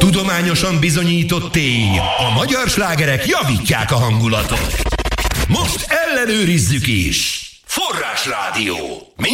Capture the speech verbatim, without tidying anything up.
Tudományosan bizonyított tény. A magyar slágerek javítják a hangulatot. Most ellenőrizzük is. Forrásrádió.